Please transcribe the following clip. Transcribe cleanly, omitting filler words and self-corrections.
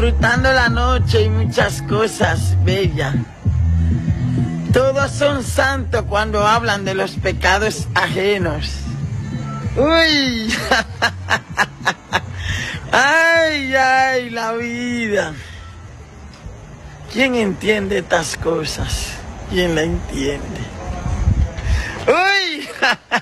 disfrutando la noche y muchas cosas bellas. Todos son santos cuando hablan de los pecados ajenos. ¡Uy! ¡Ay, ay, la vida! ¿Quién entiende estas cosas? ¿Quién la entiende? ¡Uy!